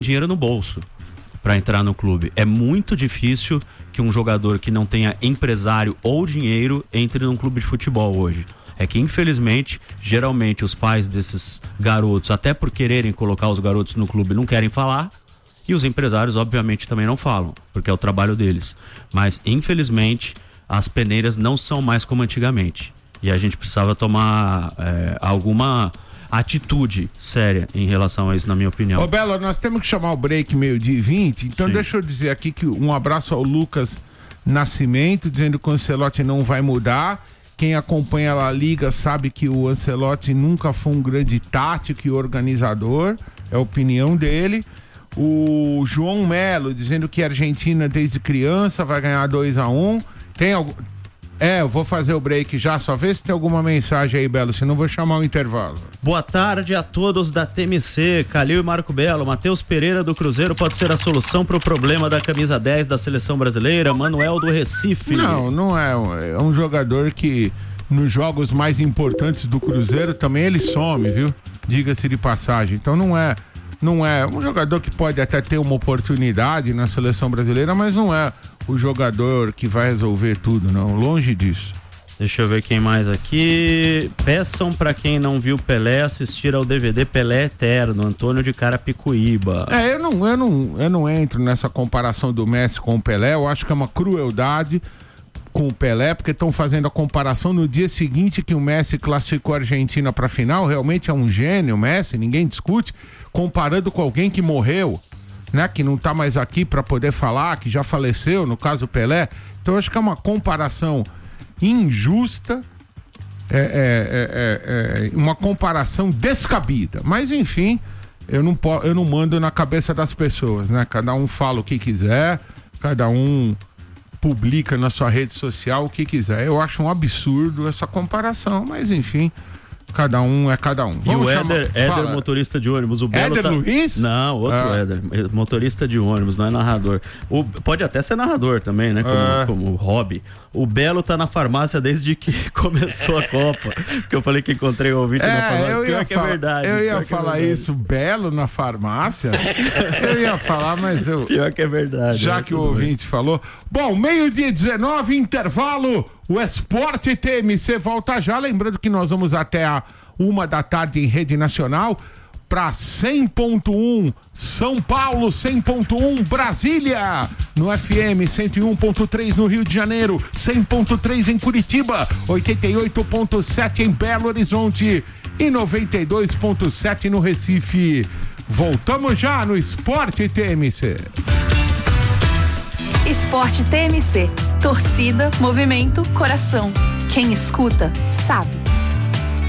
dinheiro no bolso para entrar no clube. É muito difícil que um jogador que não tenha empresário ou dinheiro entre num clube de futebol hoje. É que, infelizmente, geralmente os pais desses garotos, até por quererem colocar os garotos no clube, não querem falar, e os empresários, obviamente, também não falam, porque é o trabalho deles. Mas, infelizmente, as peneiras não são mais como antigamente. E a gente precisava tomar alguma atitude séria em relação a isso, na minha opinião. Ô, Belo, nós temos que chamar o break 12h20, então Sim. Deixa eu dizer aqui que um abraço ao Lucas Nascimento, dizendo que o Ancelotti não vai mudar. Quem acompanha a La Liga sabe que o Ancelotti nunca foi um grande tático e organizador, é a opinião dele. O João Melo dizendo que a Argentina desde criança vai ganhar 2-1. Tem algum... eu vou fazer o break já, só vê se tem alguma mensagem aí, Belo, senão vou chamar o intervalo. Boa tarde a todos da TMC, Calil e Marco Belo. Matheus Pereira do Cruzeiro pode ser a solução para o problema da camisa 10 da seleção brasileira. Manuel do Recife. Não é. É um jogador que nos jogos mais importantes do Cruzeiro também ele some, viu? Diga-se de passagem. Então não é um jogador que pode até ter uma oportunidade na seleção brasileira, mas não é o jogador que vai resolver tudo, não. Longe disso. Deixa eu ver quem mais aqui. Peçam pra quem não viu Pelé assistir ao DVD Pelé Eterno, Antônio de Carapicuíba. Eu não entro nessa comparação do Messi com o Pelé. Eu acho que é uma crueldade com o Pelé, porque estão fazendo a comparação no dia seguinte que o Messi classificou a Argentina pra final. Realmente é um gênio o Messi, ninguém discute, comparando com alguém que morreu, né, que não tá mais aqui para poder falar, que já faleceu, no caso Pelé. Então eu acho que é uma comparação injusta, uma comparação descabida. Mas enfim, eu não mando na cabeça das pessoas, né? Cada um fala o que quiser, cada um publica na sua rede social o que quiser. Eu acho um absurdo essa comparação, mas enfim, cada um é cada um. Vamos e o Éder motorista de ônibus. O Belo Éder Luiz? Não, outro Éder. Motorista de ônibus, não é narrador. Pode até ser narrador também, né? Como hobby. O Belo tá na farmácia desde que começou a Copa. Porque eu falei que encontrei o ouvinte na farmácia. Pior que é verdade. Eu ia falar isso, Belo na farmácia. Eu ia falar, mas eu... Pior que é verdade. Já que o ouvinte falou. Bom, 12h19, intervalo. O Esporte TMC volta já. Lembrando que nós vamos até a 13h em rede nacional para 100.1 São Paulo, 100.1 Brasília, no FM 101.3 no Rio de Janeiro, 100.3 em Curitiba, 88.7 em Belo Horizonte e 92.7 no Recife. Voltamos já no Esporte TMC. Esporte TMC. Torcida, movimento, coração. Quem escuta, sabe.